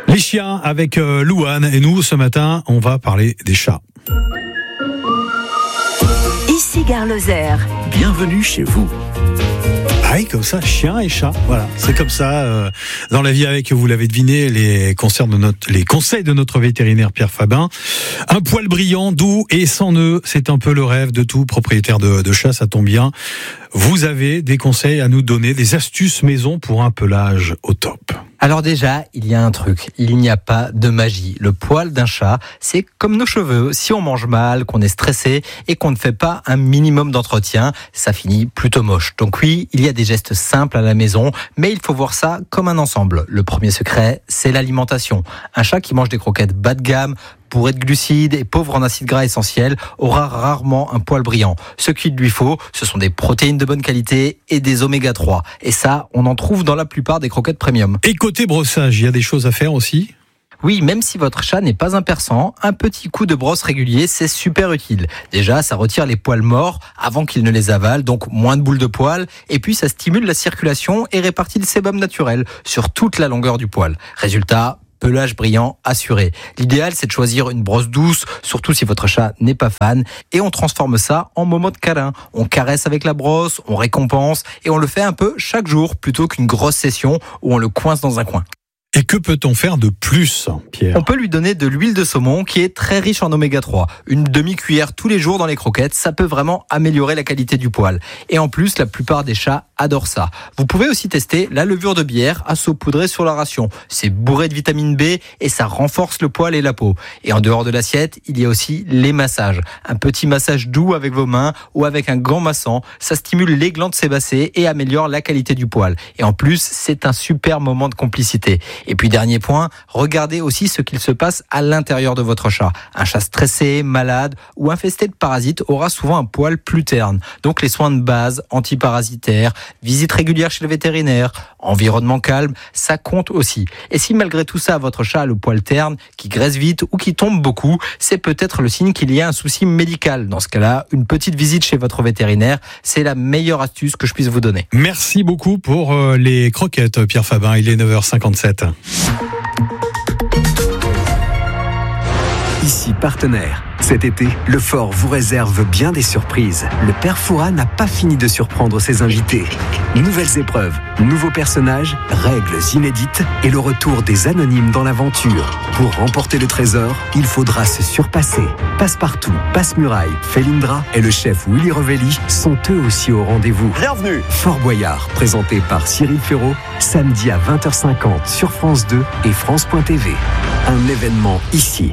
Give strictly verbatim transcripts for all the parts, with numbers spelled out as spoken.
Les chiens avec euh, Louane et nous ce matin on va parler des chats. Ici Gare Lozère. Bienvenue chez vous. Ah oui, comme ça, chien et chat. Voilà, c'est comme ça euh, dans la vie avec, vous l'avez deviné, les conseils de notre, les conseils de notre vétérinaire Pierre Fabin. Un poil brillant, doux et sans nœud, c'est un peu le rêve de tout propriétaire de, de chat, ça tombe bien. Vous avez des conseils à nous donner, des astuces maison pour un pelage au top. Alors déjà, il y a un truc, il n'y a pas de magie. Le poil d'un chat, c'est comme nos cheveux. Si on mange mal, qu'on est stressé et qu'on ne fait pas un minimum d'entretien, ça finit plutôt moche. Donc oui, il y a des gestes simples à la maison, mais il faut voir ça comme un ensemble. Le premier secret, c'est l'alimentation. Un chat qui mange des croquettes bas de gamme, bourré de glucides et pauvre en acides gras essentiels, aura rarement un poil brillant. Ce qu'il lui faut, ce sont des protéines de bonne qualité et des oméga trois. Et ça, on en trouve dans la plupart des croquettes premium. Et côté brossage, il y a des choses à faire aussi ? Oui, même si votre chat n'est pas un persan, un petit coup de brosse régulier, c'est super utile. Déjà, ça retire les poils morts avant qu'il ne les avale, donc moins de boules de poils. Et puis, ça stimule la circulation et répartit le sébum naturel sur toute la longueur du poil. Résultat, pelage brillant assuré. L'idéal, c'est de choisir une brosse douce, surtout si votre chat n'est pas fan, et on transforme ça en moment de câlin. On caresse avec la brosse, on récompense, et on le fait un peu chaque jour, plutôt qu'une grosse session où on le coince dans un coin. Et que peut-on faire de plus, Pierre ? On peut lui donner de l'huile de saumon qui est très riche en oméga trois. Une demi-cuillère tous les jours dans les croquettes, ça peut vraiment améliorer la qualité du poil. Et en plus, la plupart des chats adorent ça. Vous pouvez aussi tester la levure de bière à saupoudrer sur la ration. C'est bourré de vitamine B et ça renforce le poil et la peau. Et en dehors de l'assiette, il y a aussi les massages. Un petit massage doux avec vos mains ou avec un gant massant, ça stimule les glandes sébacées et améliore la qualité du poil. Et en plus, c'est un super moment de complicité. Et puis dernier point, regardez aussi ce qu'il se passe à l'intérieur de votre chat. Un chat stressé, malade ou infesté de parasites aura souvent un poil plus terne. Donc les soins de base, antiparasitaires, visite régulière chez le vétérinaire, environnement calme, ça compte aussi. Et si malgré tout ça, votre chat a le poil terne, qui graisse vite ou qui tombe beaucoup, c'est peut-être le signe qu'il y a un souci médical. Dans ce cas-là, une petite visite chez votre vétérinaire, c'est la meilleure astuce que je puisse vous donner. Merci beaucoup pour euh, les croquettes, Pierre Fabin. Il est neuf heures cinquante-sept. Ici Partenaire. Cet été, le fort vous réserve bien des surprises. Le père Fouras n'a pas fini de surprendre ses invités. Nouvelles épreuves, nouveaux personnages, règles inédites et le retour des anonymes dans l'aventure. Pour remporter le trésor, il faudra se surpasser. Passepartout, Passe-Muraille, Felindra et le chef Willy Revelli sont eux aussi au rendez-vous. Bienvenue. Fort Boyard, présenté par Cyril Ferraud, samedi à vingt heures cinquante sur France deux et France point T V. Un événement ici.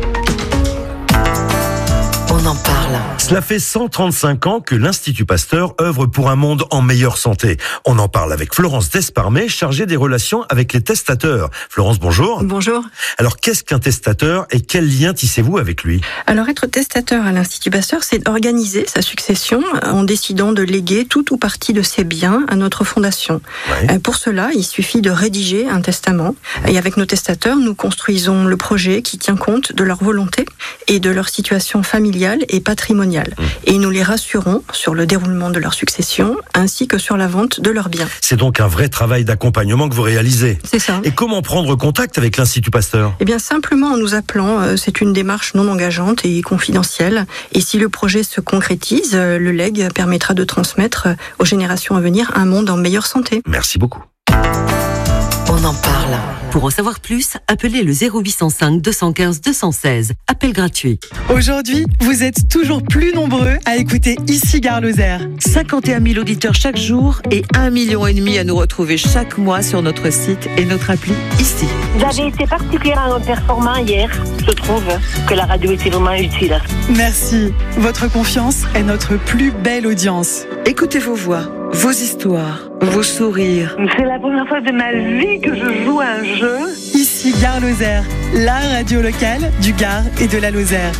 On en parle. Cela fait cent trente-cinq ans que l'Institut Pasteur œuvre pour un monde en meilleure santé. On en parle avec Florence Desparmet, chargée des relations avec les testateurs. Florence, bonjour. Bonjour. Alors, qu'est-ce qu'un testateur et quel lien tissez-vous avec lui ? Alors, être testateur à l'Institut Pasteur, c'est organiser sa succession en décidant de léguer tout ou partie de ses biens à notre fondation. Ouais. Pour cela, il suffit de rédiger un testament. Et avec nos testateurs, nous construisons le projet qui tient compte de leur volonté et de leur situation familiale et patrimoniale. Mmh. Et nous les rassurons sur le déroulement de leur succession ainsi que sur la vente de leurs biens. C'est donc un vrai travail d'accompagnement que vous réalisez. C'est ça. Et comment prendre contact avec l'Institut Pasteur ? Eh bien, simplement en nous appelant. C'est une démarche non engageante et confidentielle. Et si le projet se concrétise, le legs permettra de transmettre aux générations à venir un monde en meilleure santé. Merci beaucoup. On en parle. Pour en savoir plus, appelez le zéro huit cent cinq deux cent quinze deux cent seize. Appel gratuit. Aujourd'hui, vous êtes toujours plus nombreux à écouter Ici Gare Lozère. cinquante et un mille auditeurs chaque jour et un million et demi à nous retrouver chaque mois sur notre site et notre appli Ici. Vous avez été particulièrement performant hier. Je trouve que la radio était vraiment utile. Merci. Votre confiance est notre plus belle audience. Écoutez vos voix, vos histoires, vos sourires. C'est la première fois de ma vie que je joue à un jeu. Ici Gare Lozère, la radio locale du Gard et de la Lozère.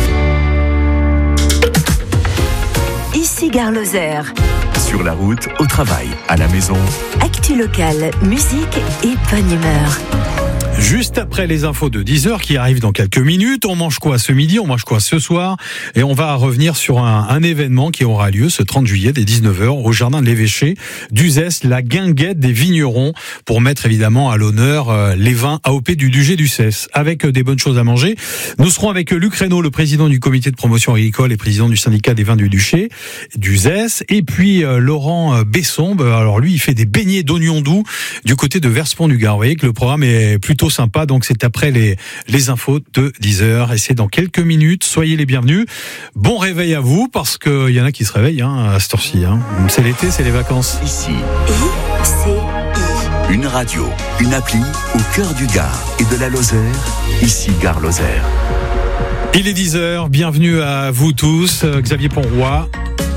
Ici Gare Lozère. Sur la route, au travail, à la maison. Actu locale, musique et bonne humeur. Juste après les infos de dix heures qui arrivent dans quelques minutes, on mange quoi ce midi, on mange quoi ce soir, et on va revenir sur un, un événement qui aura lieu ce trente juillet dès dix-neuf heures au jardin de l'évêché d'Uzès, la guinguette des vignerons, pour mettre évidemment à l'honneur euh, les vins A O P du Duché d'Uzès, avec euh, des bonnes choses à manger. Nous serons avec Luc Reynaud, le président du comité de promotion agricole et président du syndicat des vins du Duché d'Uzès, et puis euh, Laurent Besson, alors lui il fait des beignets d'oignons doux du côté de Verspont-du-Gard. Vous voyez que le programme est plutôt sympa, donc c'est après les, les infos de dix heures, et c'est dans quelques minutes. Soyez les bienvenus. Bon réveil à vous, parce qu'il y en a qui se réveillent hein, à cette heure-ci. Hein. C'est l'été, c'est les vacances. Ici, I C I. Une radio, une appli au cœur du Gard et de la Lozère. Ici, Gare Lozère. Il est dix heures, bienvenue à vous tous. Xavier Ponroy,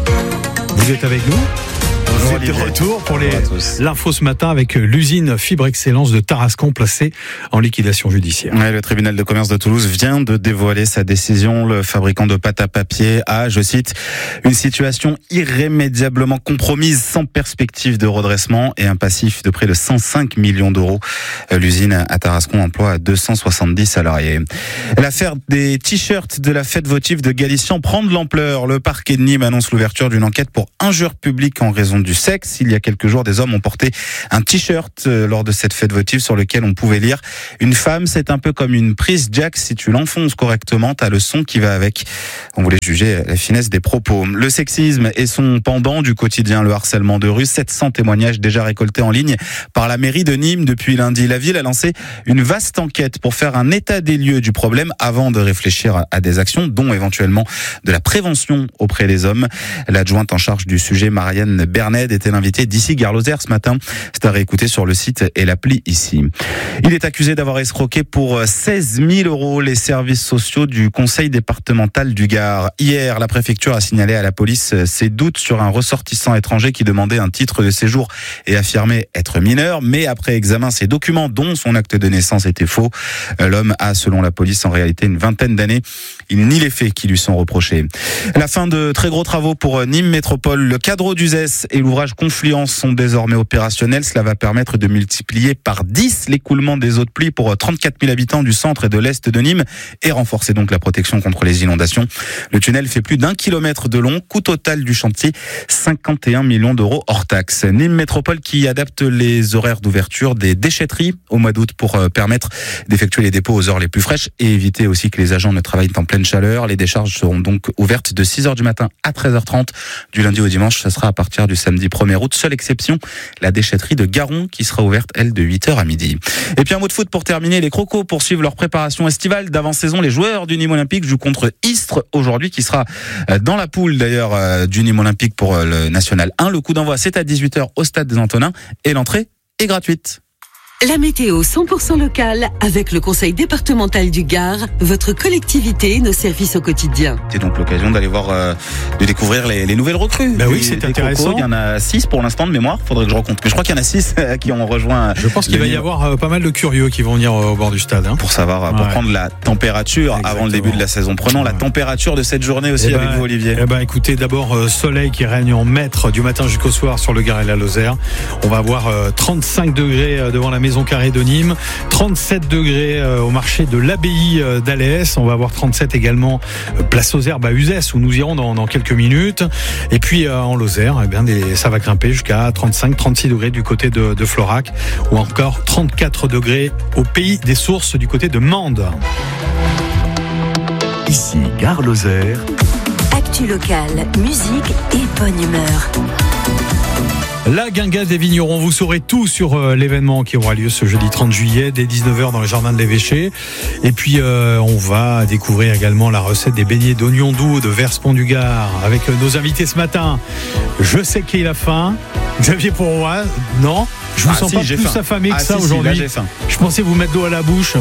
vous êtes avec nous. Vous êtes de retour pour les, l'info ce matin avec l'usine Fibre Excellence de Tarascon placée en liquidation judiciaire. Ouais, le tribunal de commerce de Toulouse vient de dévoiler sa décision. Le fabricant de pâte à papier a, je cite, une situation irrémédiablement compromise, sans perspective de redressement et un passif de près de cent cinq millions d'euros. L'usine à Tarascon emploie deux cent soixante-dix salariés. L'affaire des t-shirts de la fête votive de Galician prend de l'ampleur. Le parquet de Nîmes annonce l'ouverture d'une enquête pour injure publique en raison du sexe. Il y a quelques jours, des hommes ont porté un t-shirt lors de cette fête votive sur lequel on pouvait lire « Une femme, c'est un peu comme une prise jack, si tu l'enfonces correctement, t'as le son qui va avec ». On voulait juger la finesse des propos. Le sexisme et son pendant du quotidien, le harcèlement de rue, sept cents témoignages déjà récoltés en ligne par la mairie de Nîmes depuis lundi. La ville a lancé une vaste enquête pour faire un état des lieux du problème avant de réfléchir à des actions, dont éventuellement de la prévention auprès des hommes. L'adjointe en charge du sujet, Marianne Bernet, était l'invité d'ici Gare Lozère ce matin. C'est à réécouter sur le site et l'appli ici. Il est accusé d'avoir escroqué pour seize mille euros les services sociaux du conseil départemental du Gard. Hier, la préfecture a signalé à la police ses doutes sur un ressortissant étranger qui demandait un titre de séjour et affirmait être mineur, mais après examen, ses documents, dont son acte de naissance, étaient faux. L'homme a, selon la police, en réalité une vingtaine d'années. Il nie les faits qui lui sont reprochés. La fin de très gros travaux pour Nîmes Métropole. Le cadre d'Uzès et l'ouvrage Confluence sont désormais opérationnels. Cela va permettre de multiplier par dix l'écoulement des eaux de pluie pour trente-quatre mille habitants du centre et de l'est de Nîmes et renforcer donc la protection contre les inondations. Le tunnel fait plus d'un kilomètre de long. Coût total du chantier, cinquante et un millions d'euros hors taxe. Nîmes Métropole qui adapte les horaires d'ouverture des déchetteries au mois d'août pour permettre d'effectuer les dépôts aux heures les plus fraîches et éviter aussi que les agents ne travaillent en pleine chaleur. Les décharges seront donc ouvertes de six heures du matin à treize heures trente du lundi au dimanche. Ça sera à partir du samedi premier août. Seule exception, la déchetterie de Garon qui sera ouverte, elle, de huit heures à midi. Et puis un mot de foot pour terminer. Les Crocos poursuivent leur préparation estivale d'avant-saison. Les joueurs du Nîmes Olympique jouent contre Istres aujourd'hui, qui sera dans la poule d'ailleurs du Nîmes Olympique pour le National un. Le coup d'envoi, c'est à dix-huit heures au stade des Antonins et l'entrée est gratuite. La météo cent pour cent locale avec le conseil départemental du Gard, votre collectivité, nos services au quotidien. C'est donc l'occasion d'aller voir, euh, de découvrir les, les nouvelles recrues. Bah oui, c'est des intéressant. Crocos. Il y en a six pour l'instant de mémoire. Faudrait que je rencontre. Mais je crois qu'il y en a six qui ont rejoint. Je pense qu'il va y avoir euh, pas mal de curieux qui vont venir au bord du stade. Hein. Pour savoir, pour ouais. prendre la température Exactement. Avant le début de la saison. Prenons ouais. la température de cette journée aussi eh avec ben, vous, Olivier. Eh ben, écoutez, d'abord euh, soleil qui règne en maître du matin jusqu'au soir sur le Gard et la Lozère. On va avoir euh, trente-cinq degrés euh, devant la maison carrée de Nîmes. trente-sept degrés au marché de l'abbaye d'Alès. On va avoir trente-sept également place aux Herbes à Uzès où nous irons dans, dans quelques minutes. Et puis en Lozère, eh bien, des, ça va grimper jusqu'à trente-cinq trente-six degrés du côté de, de Florac ou encore trente-quatre degrés au pays des Sources du côté de Mende. Ici, Gare Lozère. Actu locale, musique et bonne humeur. La guinguette des vignerons, vous saurez tout sur euh, l'événement qui aura lieu ce jeudi trente juillet dès dix-neuf heures dans le jardin de l'évêché. Et puis euh, on va découvrir également la recette des beignets d'oignons doux de Verspont-du-Gard avec euh, nos invités ce matin. Je sais qu'il a faim. Xavier Ponroy, non, je vous ah sens si, pas plus faim. affamé que ah ça si, aujourd'hui. Si, là, je pensais vous mettre l'eau à la bouche.